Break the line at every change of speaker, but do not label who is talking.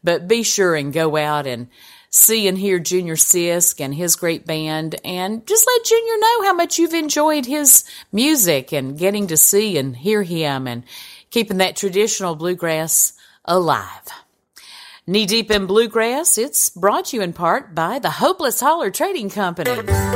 But be sure and go out and see and hear Junior Sisk and his great band, and just let Junior know how much you've enjoyed his music and getting to see and hear him and keeping that traditional bluegrass alive. Knee Deep in Bluegrass, it's brought to you in part by the Hopeless Holler Trading Company.